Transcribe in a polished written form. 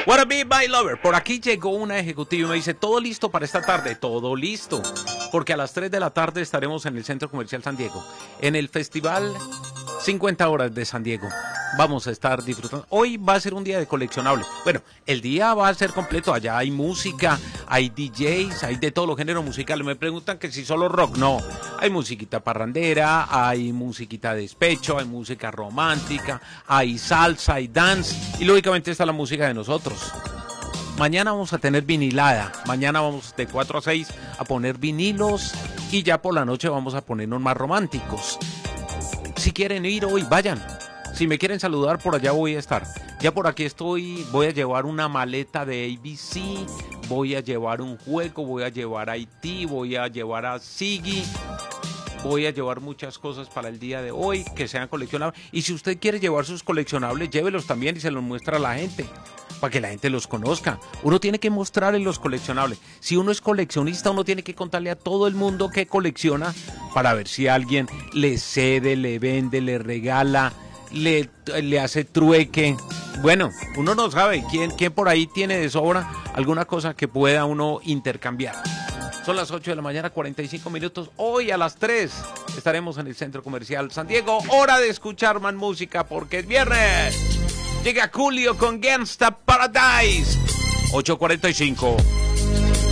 Wanna be my lover. Por aquí llegó una ejecutiva y me dice, todo listo para esta tarde, todo listo. Porque a las 3 de la tarde estaremos en el Centro Comercial San Diego, en el Festival 50 Horas de San Diego. Vamos a estar disfrutando. Hoy va a ser un día de coleccionables. Bueno, el día va a ser completo. Allá hay música, hay DJs, hay de todos los géneros musicales. Me preguntan que si solo rock. No, hay musiquita parrandera, hay musiquita de despecho, hay música romántica, hay salsa, hay dance. Y lógicamente está la música de nosotros. Mañana vamos a tener vinilada. Mañana vamos de 4 a 6 a poner vinilos. Y ya por la noche vamos a ponernos más románticos. Si quieren ir hoy, vayan. Si me quieren saludar, por allá voy a estar. Ya por aquí estoy, voy a llevar una maleta de ABC, voy a llevar un juego, voy a llevar a Haití, voy a llevar a Siggy, voy a llevar muchas cosas para el día de hoy que sean coleccionables. Y si usted quiere llevar sus coleccionables, llévelos también y se los muestra a la gente, para que la gente los conozca. Uno tiene que mostrarle los coleccionables. Si uno es coleccionista, uno tiene que contarle a todo el mundo que colecciona para ver si alguien le cede, le vende, le regala, le hace trueque. Bueno, uno no sabe quién por ahí tiene de sobra alguna cosa que pueda uno intercambiar. Son las 8 de la mañana, 45 minutos. Hoy a las 3 estaremos en el Centro Comercial San Diego. Hora de escuchar más música porque es viernes. Llega Julio con Gangsta Paradise. 8:45.